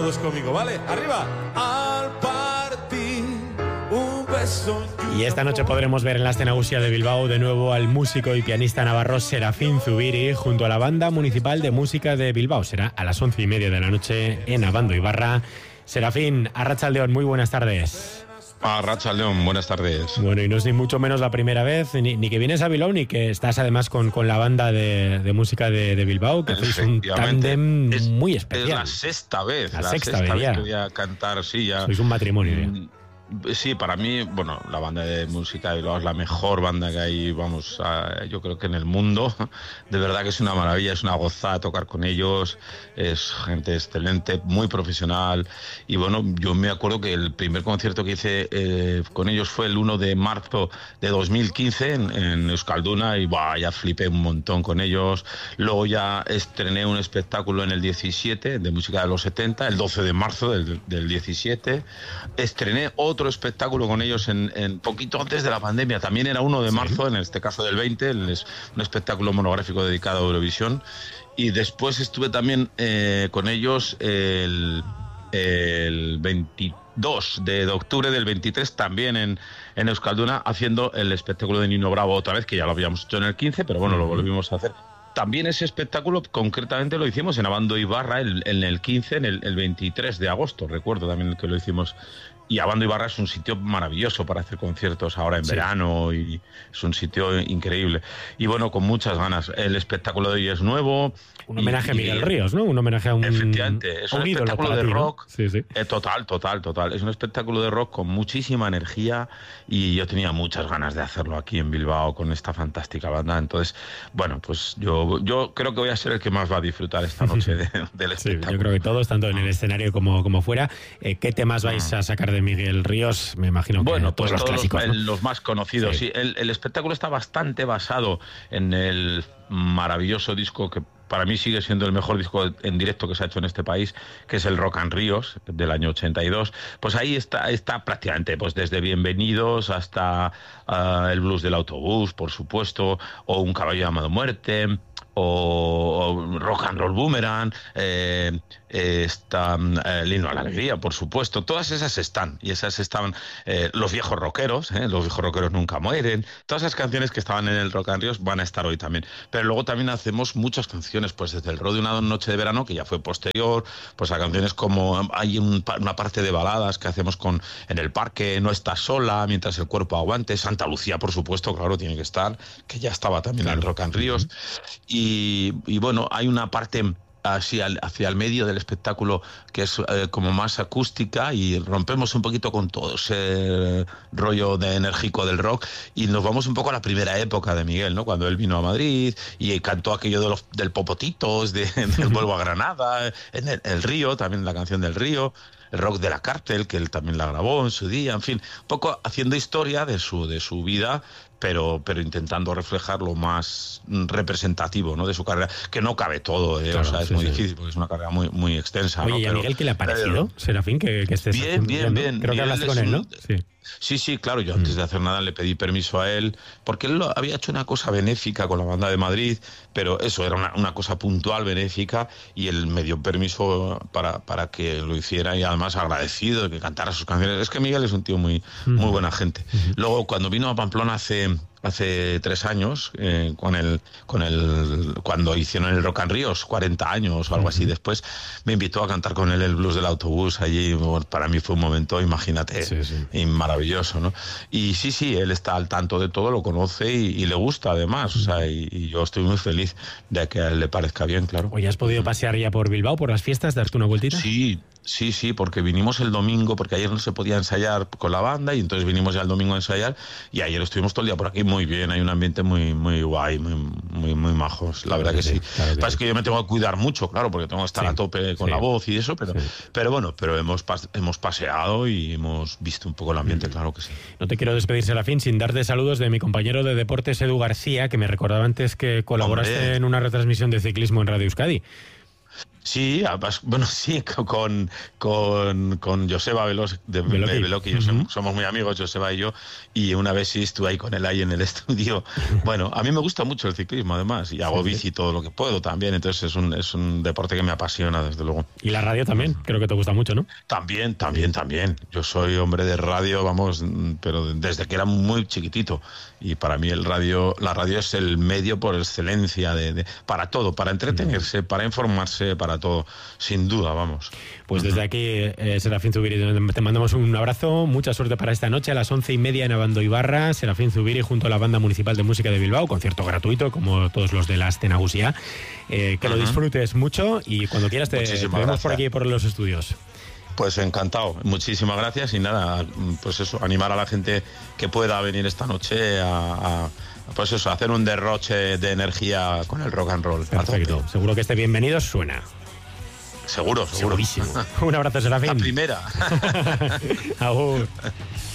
todos conmigo, ¿vale? ¡Arriba! Al partir, un beso. Y esta noche podremos ver en la escena Usia de Bilbao de nuevo al músico y pianista navarro Serafín Zubiri junto a la Banda Municipal de Música de Bilbao. Será a las 11:30 de la noche en Abando Ibarra. Serafín, Arratsaldeon, muy buenas tardes. Arratsaldeon, buenas tardes. Bueno, y no es ni mucho menos la primera vez, ni que vienes a Bilbao, ni que estás además con la banda de música de Bilbao, que hacéis un tándem muy especial. Es la sexta vez. La sexta vez que voy a cantar, sí, ya. Sois un matrimonio ya. Sí, para mí, bueno, la banda de música de Bilbao es la mejor banda que hay, vamos, yo creo que en el mundo. De verdad que es una maravilla, es una gozada tocar con ellos, es gente excelente, muy profesional. Y bueno, yo me acuerdo que el primer concierto que hice con ellos fue el 1 de marzo de 2015 en Euskalduna y ya flipé un montón con ellos. Luego ya estrené un espectáculo en el 17 de música de los 70, el 12 de marzo del 17. Estrené otro espectáculo con ellos en poquito antes de la pandemia, también era 1 de marzo, en este caso del 20, un espectáculo monográfico dedicado a Eurovisión, y después estuve también con ellos el 22 de octubre del 23 también en Euskalduna haciendo el espectáculo de Nino Bravo otra vez, que ya lo habíamos hecho en el 15, pero bueno, lo volvimos a hacer. También ese espectáculo concretamente lo hicimos en Abando Ibarra en el 15, el 23 de agosto, recuerdo también que lo hicimos. Y Abando Ibarra es un sitio maravilloso para hacer conciertos ahora en verano, y es un sitio increíble. Y bueno, con muchas ganas. El espectáculo de hoy es nuevo. Un homenaje a Miguel Ríos, ¿no? Un homenaje a un... Efectivamente, es un espectáculo de rock. ¿No? Sí, sí. Total. Es un espectáculo de rock con muchísima energía y yo tenía muchas ganas de hacerlo aquí en Bilbao con esta fantástica banda. Entonces, bueno, pues yo creo que voy a ser el que más va a disfrutar esta noche del espectáculo. Sí, yo creo que todos, tanto en el escenario como fuera. ¿Qué temas vais a sacar de Miguel Ríos? Me imagino que pues todos los clásicos, ¿no? Los más conocidos, sí. El espectáculo está bastante basado en el maravilloso disco que para mí sigue siendo el mejor disco en directo que se ha hecho en este país, que es el Rock and Ríos, del año 82. Pues ahí está prácticamente, pues desde Bienvenidos hasta el blues del autobús, por supuesto, o Un caballo llamado Muerte, o Rock and Roll Boomerang, está el Himno a la Alegría, por supuesto. Todas esas están, y esas estaban Los viejos rockeros, Los viejos rockeros nunca mueren. Todas esas canciones que estaban en el Rock and Ríos van a estar hoy también. Pero luego también hacemos muchas canciones, pues desde el Ro de una noche de verano, que ya fue posterior, pues a canciones como hay una parte de baladas que hacemos en el parque, No estás sola, Mientras el cuerpo aguante, Santa Lucía, por supuesto, claro, tiene que estar, que ya estaba también en el Rock and Ríos. Y bueno, hay una parte así hacia el medio del espectáculo que es como más acústica, y rompemos un poquito con todo ese rollo de enérgico del rock y nos vamos un poco a la primera época de Miguel, ¿no? Cuando él vino a Madrid y cantó aquello del Popotitos, del Vuelvo a Granada, en el Río, también la canción del Río, el rock de la Cárcel, que él también la grabó en su día, en fin, un poco haciendo historia de su vida, pero intentando reflejar lo más representatiativo, ¿no?, de su carrera, que no cabe todo, claro, o sea, es muy difícil porque es una carrera muy, muy extensa. Oye, ¿no? ¿y a Miguel qué le ha parecido, Serafín, que estés bien, bien. Creo que hablaste con él, ¿no? Sí, claro, yo antes de hacer nada le pedí permiso a él, porque él había hecho una cosa benéfica con la banda de Madrid, pero eso era una cosa puntual, benéfica, y él me dio permiso para que lo hiciera, y además agradecido de que cantara sus canciones. Es que Miguel es un tío muy buena gente. Luego, cuando vino a Pamplona hace 3 años, cuando hicieron el Rock and Ríos, 40 años o algo así después, me invitó a cantar con él el blues del autobús allí. Bueno, para mí fue un momento, imagínate, maravilloso, ¿no? Y sí, él está al tanto de todo, lo conoce y le gusta además, o sea, y yo estoy muy feliz de que a él le parezca bien, claro. Oye, ¿has podido pasear ya por Bilbao, por las fiestas, darte una vueltita? Sí, porque vinimos el domingo, porque ayer no se podía ensayar con la banda, y entonces vinimos ya el domingo a ensayar, y ayer estuvimos todo el día por aquí muy bien, hay un ambiente muy, muy guay, muy majos, la verdad que sí. Claro que pasa que yo me tengo que cuidar mucho, claro, porque tengo que estar a tope con la voz y eso, pero bueno, hemos paseado y hemos visto un poco el ambiente, claro que sí. No te quiero despedir, Serafín, sin darte saludos de mi compañero de deportes, Edu García, que me recordaba antes que colaboraste en una retransmisión de ciclismo en Radio Euskadi. Sí, bueno, sí, con Joseba Beloki, somos muy amigos, Joseba y yo, y una vez sí estuve ahí con él ahí en el estudio. Bueno, a mí me gusta mucho el ciclismo, además, y hago bici todo lo que puedo también, entonces es un deporte que me apasiona, desde luego. Y la radio también, creo que te gusta mucho, ¿no? También. Yo soy hombre de radio, vamos, pero desde que era muy chiquitito, y para mí la radio es el medio por excelencia para todo, para entretenerse, para informarse, para todo, sin duda, vamos. Pues desde aquí, Serafín Zubiri, te mandamos un abrazo, mucha suerte para esta noche a las 11:30 en Abandoibarra. Serafín Zubiri junto a la Banda Municipal de Música de Bilbao, concierto gratuito como todos los de la Astenagusia. Que lo disfrutes mucho y cuando quieras te vemos por aquí por los estudios. Pues encantado, muchísimas gracias y nada, pues eso, animar a la gente que pueda venir esta noche pues eso, hacer un derroche de energía con el rock and roll. Perfecto, seguro que este Bienvenidos suena. Seguro. Segurísimo. Un abrazo, Serafín. La primera. Agur.